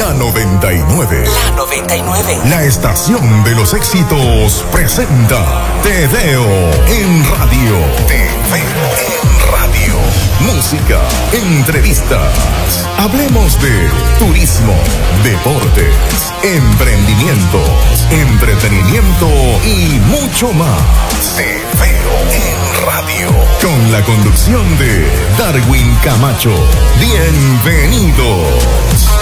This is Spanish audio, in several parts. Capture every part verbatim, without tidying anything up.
La noventa y nueve. La noventa y nueve. La estación de los éxitos presenta Te Veo en Radio. Te Veo en Radio. Música, entrevistas. Hablemos de turismo, deportes, emprendimientos, entretenimiento y mucho más. Te Veo en Radio. Con la conducción de Darwin Camacho. Bienvenidos.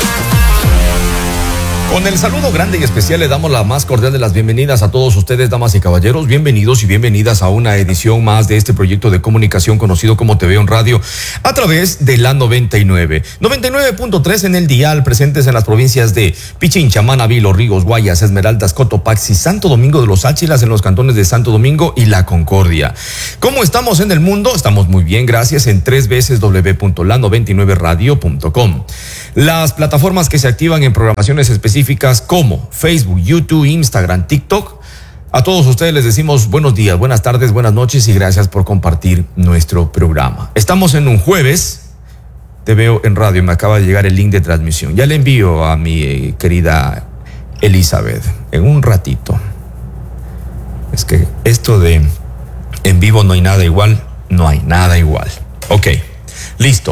Con el saludo grande y especial le damos la más cordial de las bienvenidas a todos ustedes, damas y caballeros. Bienvenidos y bienvenidas a una edición más de este proyecto de comunicación conocido como Te Veo en Radio a través de la noventa y nueve. noventa y nueve punto tres en el dial, presentes en las provincias de Pichincha, Manabí, Los Ríos, Guayas, Esmeraldas, Cotopaxi, Santo Domingo de los Áchilas, en los cantones de Santo Domingo y La Concordia. ¿Cómo estamos en el mundo? Estamos muy bien, gracias, en tres veces doble punto la noventa y nueve radio punto com. Las plataformas que se activan en programaciones específicas como Facebook, YouTube, Instagram, TikTok. A todos ustedes les decimos buenos días, buenas tardes, buenas noches y gracias por compartir nuestro programa. Estamos en un jueves, Te Veo en Radio, me acaba de llegar el link de transmisión. Ya le envío a mi eh, querida Elizabeth en un ratito. Es que esto de en vivo no hay nada igual, no hay nada igual. Ok, listo.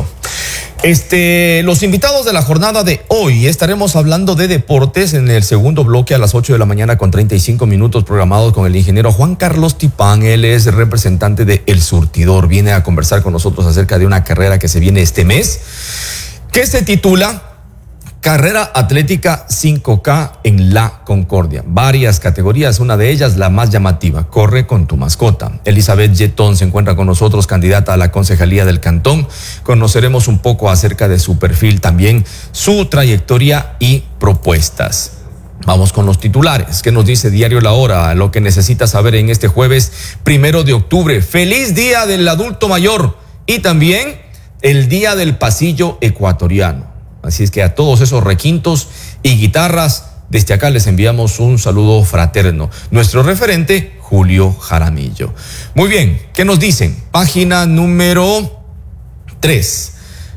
Este, los invitados de la jornada de hoy, estaremos hablando de deportes en el segundo bloque a las ocho de la mañana con treinta y cinco minutos programados con el ingeniero Juan Carlos Tipán. Él es representante de El Surtidor, viene a conversar con nosotros acerca de una carrera que se viene este mes, que se titula Carrera Atlética cinco K en La Concordia. Varias categorías, una de ellas la más llamativa, corre con tu mascota. Elizabeth Yetón se encuentra con nosotros, candidata a la concejalía del cantón. Conoceremos un poco acerca de su perfil, también su trayectoria y propuestas. Vamos con los titulares. ¿Qué nos dice Diario La Hora? Lo que necesitas saber en este jueves primero de octubre. Feliz Día del Adulto Mayor y también el Día del Pasillo Ecuatoriano. Así es que a todos esos requintos y guitarras, desde acá les enviamos un saludo fraterno. Nuestro referente, Julio Jaramillo. Muy bien, ¿qué nos dicen? Página número tres.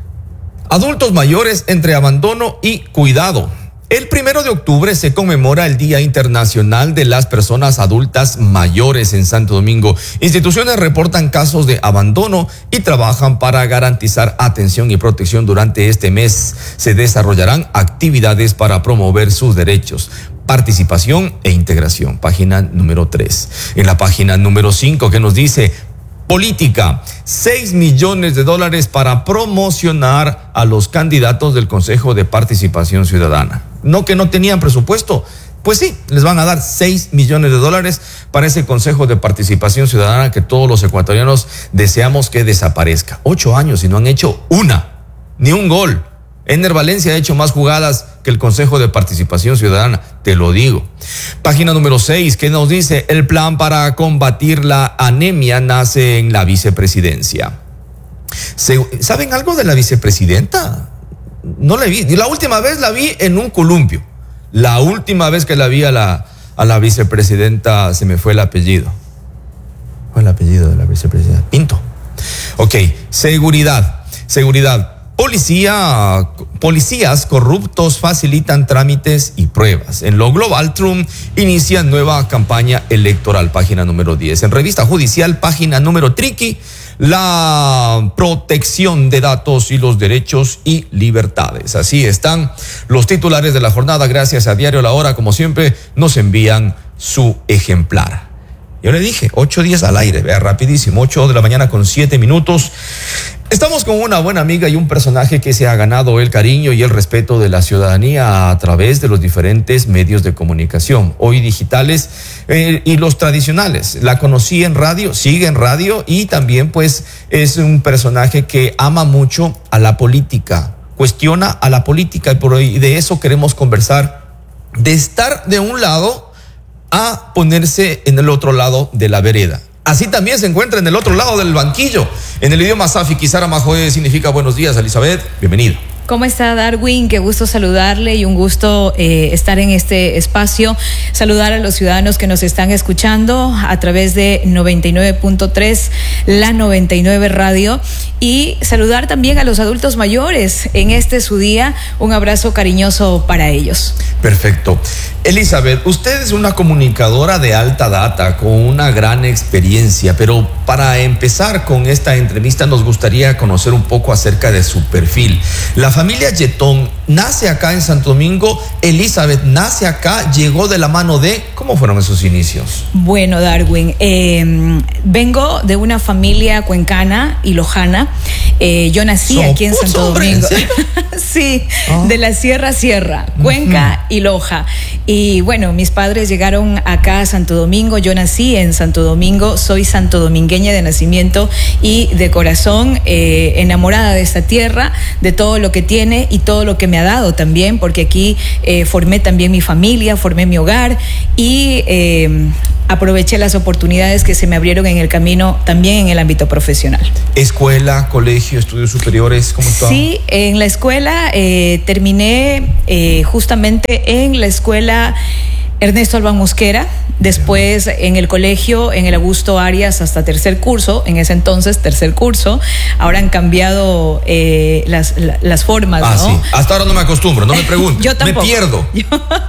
Adultos mayores entre abandono y cuidado. El primero de octubre se conmemora el Día Internacional de las Personas Adultas Mayores en Santo Domingo. Instituciones reportan casos de abandono y trabajan para garantizar atención y protección. Durante este mes se desarrollarán actividades para promover sus derechos, participación e integración. Página número tres. En la página número cinco, que nos dice política, seis millones de dólares para promocionar a los candidatos del Consejo de Participación Ciudadana. No que no tenían presupuesto, pues sí, les van a dar seis millones de dólares para ese Consejo de Participación Ciudadana que todos los ecuatorianos deseamos que desaparezca. Ocho años y no han hecho una, ni un gol. Ener Valencia ha hecho más jugadas que el Consejo de Participación Ciudadana, te lo digo. Página número seis, que nos dice, el plan para combatir la anemia nace en la vicepresidencia. ¿Saben algo de la vicepresidenta? No la vi, la última vez la vi en un columpio. La última vez que la vi a la, a la vicepresidenta, se me fue el apellido. ¿Cuál es el apellido de la vicepresidenta? Pinto. Ok, seguridad, seguridad. Policía, policías corruptos facilitan trámites y pruebas. En lo global, Trump inicia nueva campaña electoral. Página número diez. En revista judicial, página número triqui, la protección de datos y los derechos y libertades. Así están los titulares de la jornada. Gracias a Diario La Hora, como siempre, nos envían su ejemplar. Yo le dije, ocho días al aire, vea, rapidísimo, ocho de la mañana con siete minutos. Estamos con una buena amiga y un personaje que se ha ganado el cariño y el respeto de la ciudadanía a través de los diferentes medios de comunicación, hoy digitales eh, y los tradicionales. La conocí en radio, sigue en radio y también pues es un personaje que ama mucho a la política, cuestiona a la política y por hoy de eso queremos conversar, de estar de un lado a ponerse en el otro lado de la vereda. Así también se encuentra en el otro lado del banquillo. En el idioma Safi, Kisara Majoe significa buenos días, Elizabeth. Bienvenida. ¿Cómo está, Darwin? Qué gusto saludarle y un gusto eh, estar en este espacio. Saludar a los ciudadanos que nos están escuchando a través de noventa y nueve punto tres, la noventa y nueve Radio, y saludar también a los adultos mayores en este su día. Un abrazo cariñoso para ellos. Perfecto. Elizabeth, usted es una comunicadora de alta data con una gran experiencia, pero para empezar con esta entrevista nos gustaría conocer un poco acerca de su perfil. La familia Yetón nace acá en Santo Domingo. Elizabeth nace acá, llegó de la mano de... ¿Cómo fueron esos inicios? Bueno, Darwin, eh, vengo de una familia cuencana y lojana. Eh, yo nací so, aquí en Santo Domingo. Sí, oh. de la Sierra Sierra, Cuenca uh-huh. y Loja. Y bueno, mis padres llegaron acá a Santo Domingo. Yo nací en Santo Domingo, soy santodomingueña de nacimiento y de corazón, eh, enamorada de esta tierra, de todo lo que tiene y todo lo que me ha dado también, porque aquí eh, formé también mi familia, formé mi hogar y eh, aproveché las oportunidades que se me abrieron en el camino también en el ámbito profesional. ¿Escuela, colegio, estudios superiores? ¿Cómo está? Sí, en la escuela eh, terminé eh, justamente en la escuela Ernesto Albán Mosquera, después en el colegio, en el Augusto Arias hasta tercer curso, en ese entonces tercer curso. Ahora han cambiado eh, las, la, las formas, ah, ¿no? Sí. Hasta ahora no me acostumbro, no me pregunto. Yo tampoco. Me pierdo. Yo,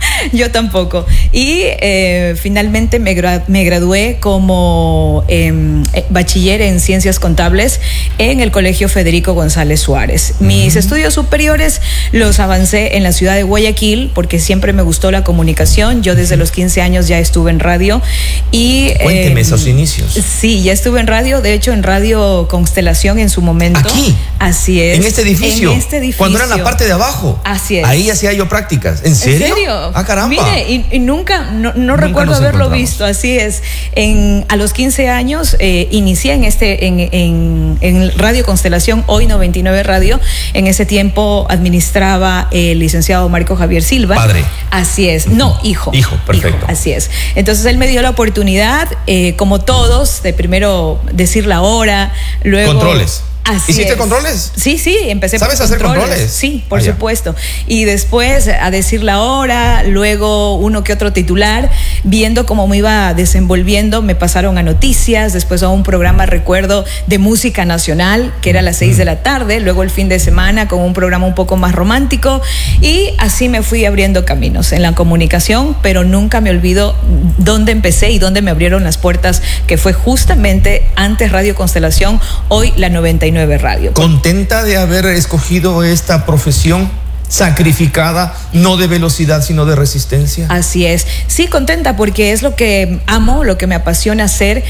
yo tampoco. Y eh, finalmente me, gra me gradué como eh, bachiller en Ciencias Contables en el Colegio Federico González Suárez. Uh-huh. Mis estudios superiores los avancé en la ciudad de Guayaquil porque siempre me gustó la comunicación. Yo desde los quince años ya estuve en radio y... Cuénteme eh, esos inicios. Sí, ya estuve en radio, de hecho en Radio Constelación en su momento. ¿Aquí? Así es. ¿En este edificio? En este edificio. Cuando era en la parte de abajo. Así es. Ahí hacía yo prácticas. ¿En serio? ¿En serio? Ah, caramba. Mire, y, y nunca, no, no nunca recuerdo haberlo visto, así es. En, a los quince años eh, inicié en, este, en, en, en Radio Constelación, hoy noventa y nueve Radio. En ese tiempo administraba el licenciado Marco Javier Silva. Padre. Así es. No, hijo. Hijo. Perfecto. Hijo, así es. Entonces él me dio la oportunidad, eh, como todos, de primero decir la hora, luego... Controles. Así ¿Hiciste es. controles? Sí, sí, empecé por ¿Sabes hacer controles? Sí, por ah, supuesto. Y después a decir la hora, luego uno que otro titular, viendo cómo me iba desenvolviendo, me pasaron a noticias, después a un programa, recuerdo, de música nacional, que era a las seis de la tarde, luego el fin de semana con un programa un poco más romántico, y así me fui abriendo caminos en la comunicación, pero nunca me olvido dónde empecé y dónde me abrieron las puertas, que fue justamente antes Radio Constelación, hoy la noventa y nueve Radio. ¿Contenta de haber escogido esta profesión sacrificada, no de velocidad sino de resistencia? Así es, sí, contenta porque es lo que amo, lo que me apasiona hacer,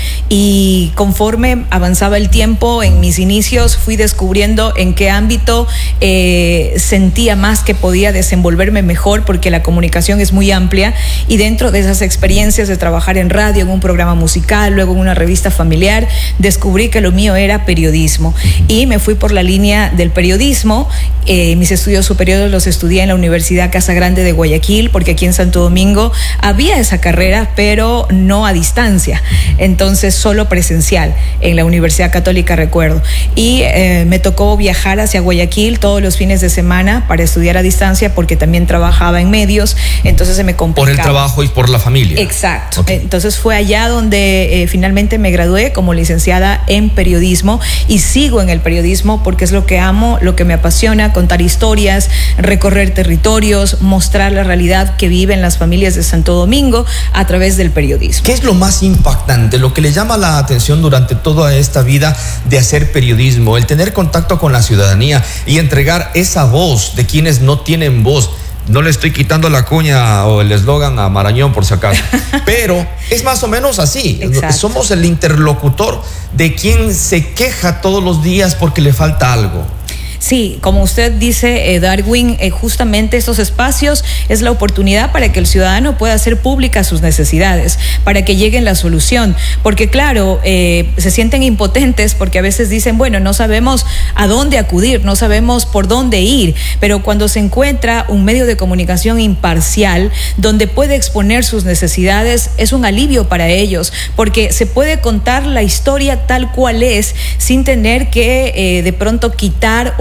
y conforme avanzaba el tiempo en mis inicios fui descubriendo en qué ámbito eh, sentía más que podía desenvolverme mejor, porque la comunicación es muy amplia, y dentro de esas experiencias de trabajar en radio, en un programa musical, luego en una revista familiar, descubrí que lo mío era periodismo y me fui por la línea del periodismo. Eh, mis estudios superiores los estudié en la Universidad Casa Grande de Guayaquil, porque aquí en Santo Domingo había esa carrera, pero no a distancia, entonces solo presencial en la Universidad Católica, recuerdo, y eh, me tocó viajar hacia Guayaquil todos los fines de semana para estudiar a distancia, porque también trabajaba en medios, entonces se me complicaba. Por el trabajo y por la familia. Exacto. Okay. Entonces fue allá donde eh, finalmente me gradué como licenciada en periodismo, y sigo en el periodismo porque es lo que amo, lo que me apasiona, contar historias, recorrer territorios, mostrar la realidad que viven las familias de Santo Domingo a través del periodismo. ¿Qué es lo más impactante, lo que le llama la atención durante toda esta vida de hacer periodismo? El tener contacto con la ciudadanía y entregar esa voz de quienes no tienen voz. No le estoy quitando la cuña o el eslogan a Marañón, por si acaso, pero es más o menos así. Exacto. Somos el interlocutor de quien se queja todos los días porque le falta algo. Sí, como usted dice, eh, Darwin, eh, justamente estos espacios es la oportunidad para que el ciudadano pueda hacer públicas sus necesidades, para que lleguen la solución, porque claro, eh, se sienten impotentes porque a veces dicen, bueno, no sabemos a dónde acudir, no sabemos por dónde ir, pero cuando se encuentra un medio de comunicación imparcial donde puede exponer sus necesidades, es un alivio para ellos, porque se puede contar la historia tal cual es sin tener que eh, de pronto quitar o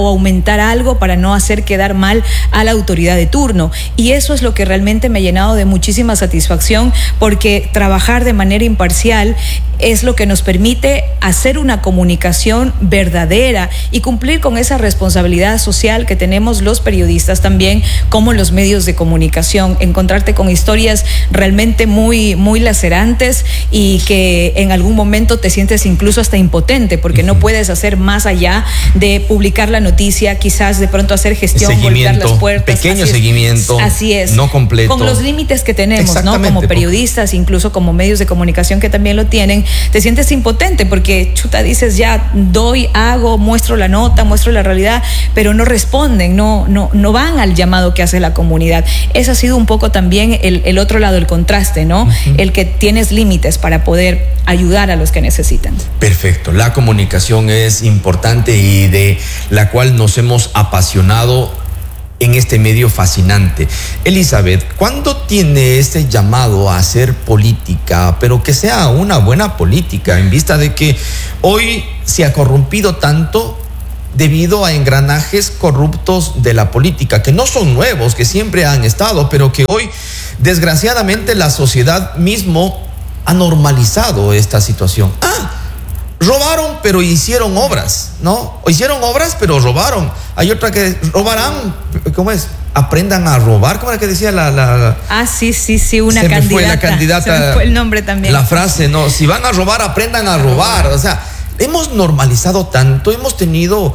aumentar algo para no hacer quedar mal a la autoridad de turno. Y eso es lo que realmente me ha llenado de muchísima satisfacción, porque trabajar de manera imparcial es lo que nos permite hacer una comunicación verdadera y cumplir con esa responsabilidad social que tenemos los periodistas también, como los medios de comunicación, encontrarte con historias realmente muy, muy lacerantes y que en algún momento te sientes incluso hasta impotente, porque no puedes hacer más allá de publicar la noticia, quizás de pronto hacer gestión, golpear las puertas. Pequeño así seguimiento. Es, así es. No completo. Con los límites que tenemos, ¿no? Como periodistas, incluso como medios de comunicación que también lo tienen, te sientes impotente porque, chuta, dices ya, doy, hago, muestro la nota, muestro la realidad, pero no responden, no, no, no van al llamado que hace la comunidad. Ese ha sido un poco también el, el otro lado, el contraste, ¿no? Uh-huh. El que tienes límites para poder ayudar a los que necesitan. Perfecto. La comunicación es importante y de la cual nos hemos apasionado en este medio fascinante. Elizabeth, ¿cuándo tiene este llamado a hacer política, pero que sea una buena política, en vista de que hoy se ha corrompido tanto debido a engranajes corruptos de la política, que no son nuevos, que siempre han estado, pero que hoy, desgraciadamente, la sociedad mismo ha normalizado esta situación? Ah, robaron, pero hicieron obras, ¿no? O hicieron obras, pero robaron. Hay otra que robarán, ¿cómo es? Aprendan a robar, ¿cómo era que decía la...? la ah, sí, sí, sí, una se candidata. Me fue la candidata. Se me fue el nombre también. La frase, ¿no? Si van a robar, aprendan a robar. O sea, hemos normalizado tanto, hemos tenido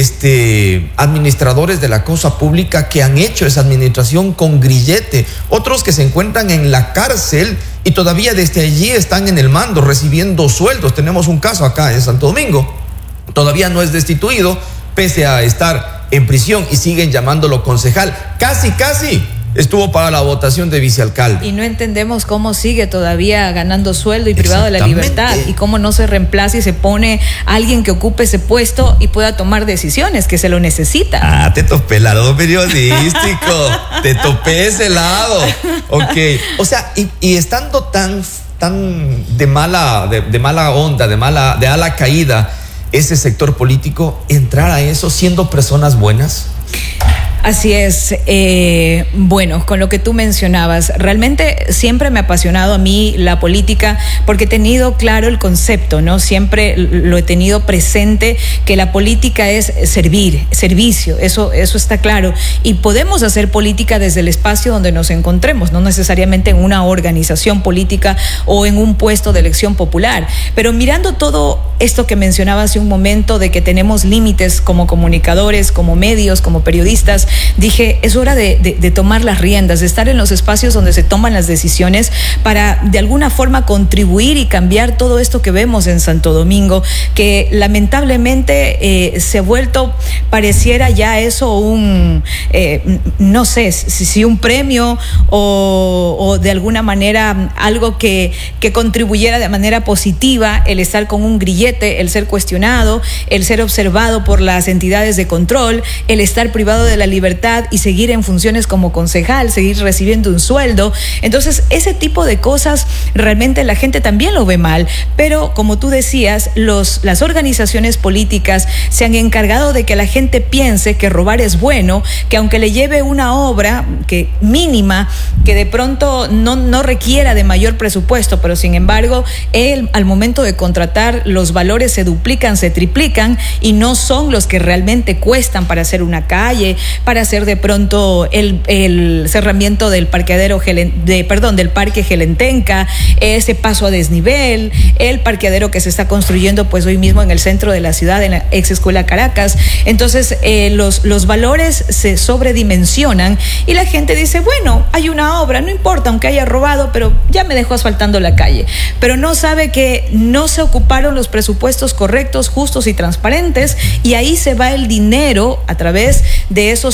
este, administradores de la cosa pública que han hecho esa administración con grillete, otros que se encuentran en la cárcel y todavía desde allí están en el mando recibiendo sueldos. Tenemos un caso acá en Santo Domingo, todavía no es destituido, pese a estar en prisión, y siguen llamándolo concejal. Casi, casi estuvo para la votación de vicealcalde. Y no entendemos cómo sigue todavía ganando sueldo y privado de la libertad, y cómo no se reemplaza y se pone alguien que ocupe ese puesto y pueda tomar decisiones, que se lo necesita. Ah, te topé el lado periodístico, te topé ese lado. Ok, o sea, y, y estando tan, tan de mala, de, de mala onda, de mala, de ala caída, ese sector político, entrar a eso siendo personas buenas. Así es. Eh, bueno, con lo que tú mencionabas, realmente siempre me ha apasionado a mí la política, porque he tenido claro el concepto, ¿no? Siempre lo he tenido presente, que la política es servir, servicio, eso, eso está claro. Y podemos hacer política desde el espacio donde nos encontremos, no necesariamente en una organización política o en un puesto de elección popular. Pero mirando todo esto que mencionaba hace un momento, de que tenemos límites como comunicadores, como medios, como periodistas, dije, es hora de, de, de tomar las riendas, de estar en los espacios donde se toman las decisiones para de alguna forma contribuir y cambiar todo esto que vemos en Santo Domingo, que lamentablemente eh, se ha vuelto, pareciera ya eso un, eh, no sé, si, si un premio o, o de alguna manera algo que, que contribuyera de manera positiva, el estar con un grillete, el ser cuestionado, el ser observado por las entidades de control, el estar privado de la libertad y seguir en funciones como concejal, seguir recibiendo un sueldo. Entonces, ese tipo de cosas realmente la gente también lo ve mal, pero como tú decías, los, las organizaciones políticas se han encargado de que la gente piense que robar es bueno, que aunque le lleve una obra que mínima, que de pronto no, no requiera de mayor presupuesto, pero sin embargo, él, al momento de contratar, los valores se duplican, se triplican, y no son los que realmente cuestan para hacer una calle, para hacer de pronto el, el cerramiento del parqueadero de, perdón, del parque Gelentenca, ese paso a desnivel, el parqueadero que se está construyendo pues hoy mismo en el centro de la ciudad, en la ex escuela Caracas. Entonces eh, los, los valores se sobredimensionan y la gente dice, bueno, hay una obra, no importa, aunque haya robado, pero ya me dejó asfaltando la calle. Pero no sabe que no se ocuparon los presupuestos correctos, justos y transparentes, y ahí se va el dinero a través de esos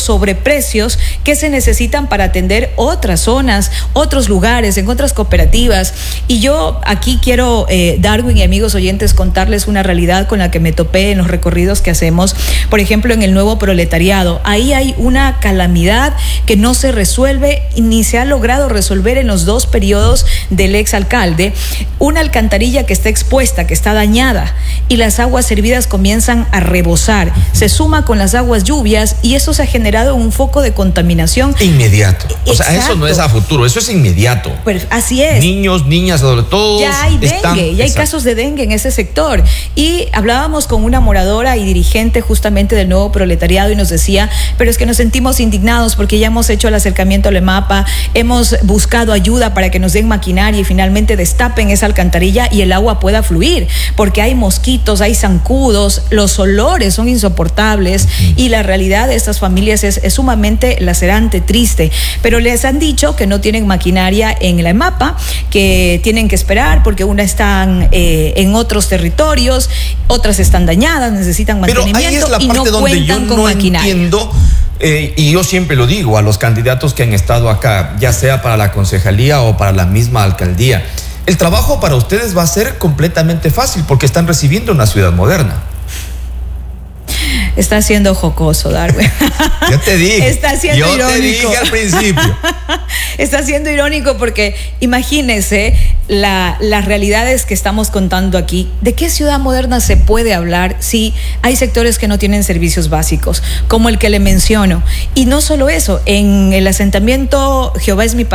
sobreprecios que se necesitan para atender otras zonas, otros lugares, en otras cooperativas. Y yo aquí quiero, eh, Darwin y amigos oyentes, contarles una realidad con la que me topé en los recorridos que hacemos, por ejemplo, en el Nuevo Proletariado. Ahí hay una calamidad que no se resuelve ni se ha logrado resolver en los dos periodos del exalcalde. Una alcantarilla que está expuesta, que está dañada, y las aguas servidas comienzan a rebosar. Se suma con las aguas lluvias y eso se ha generado un foco de contaminación inmediato. O Exacto. sea, eso no es a futuro, eso es inmediato. Pues así es. Niños, niñas, sobre todo. Ya hay dengue, están, ya hay exacto. casos de dengue en ese sector. Y hablábamos con una moradora y dirigente justamente del Nuevo Proletariado y nos decía, pero es que nos sentimos indignados porque ya hemos hecho el acercamiento al EMAPA, hemos buscado ayuda para que nos den maquinaria y finalmente destapen esa alcantarilla y el agua pueda fluir, porque hay mosquitos, hay zancudos, los olores son insoportables y la realidad de estas familias es, es sumamente lacerante, triste. Pero les han dicho que no tienen maquinaria en la EMAPA, que tienen que esperar porque unas están eh, en otros territorios, otras están dañadas, necesitan mantenimiento. Pero ahí es la y parte no donde yo cuentan con no maquinaria. entiendo, eh, y yo siempre lo digo a los candidatos que han estado acá, ya sea para la concejalía o para la misma alcaldía, el trabajo para ustedes va a ser completamente fácil porque están recibiendo una ciudad moderna. Está siendo jocoso, Darwin. Yo te dije. Está siendo yo irónico. te dije al principio. Está siendo irónico porque imagínese la, las realidades que estamos contando aquí. ¿De qué ciudad moderna se puede hablar si hay sectores que no tienen servicios básicos, como el que le menciono? Y no solo eso, en el asentamiento Jehová es mi pastor,